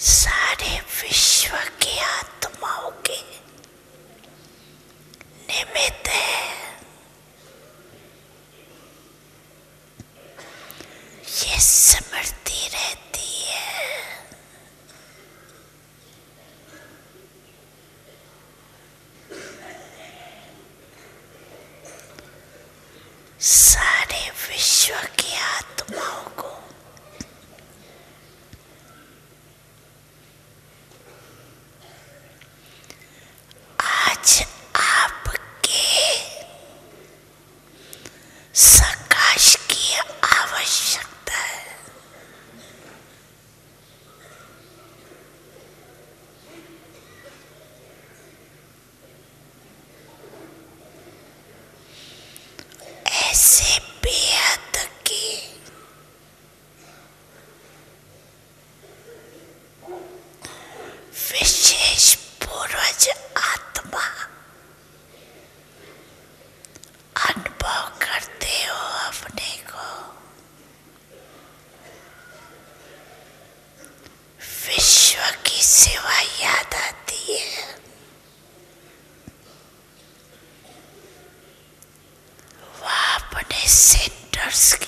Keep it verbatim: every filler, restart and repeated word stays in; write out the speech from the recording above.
सारे विश्व की आत्माओं के निमित्त है। ये स्मृति रहती है। सारे विश्व की आत्माओं को आज आपके सकाश की आवश्यकता है। ऐसे बेहद की विशेष पूर्वज आत्मा अनुभव करते हो अपने को। विश्व की सेवा याद आती है। वह अपने सेंटर्स